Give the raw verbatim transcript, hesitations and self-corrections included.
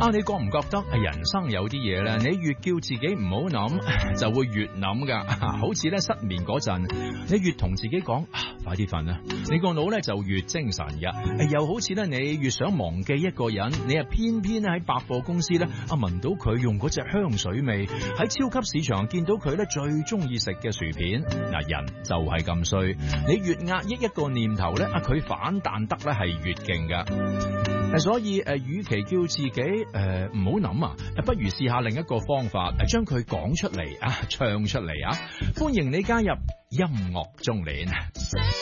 啊，你覺唔覺得人生有啲嘢咧，你越叫自己唔好諗，就會越諗噶。好似咧失眠嗰陣，你越同自己講、啊、快啲瞓啦，你個腦咧就越精神嘅。又好似咧你越想忘記一個人，你啊偏偏喺百貨公司咧啊聞到佢用嗰隻香水味，喺超級市場見到佢咧最中意食嘅薯片。嗱，人就係咁衰，你越壓抑一個念頭咧，啊佢反彈得咧係越勁噶。所以誒，與其叫自己誒唔好諗啊，不如試下另一個方法，將佢講出嚟啊，唱出嚟啊！歡迎你加入音樂中年。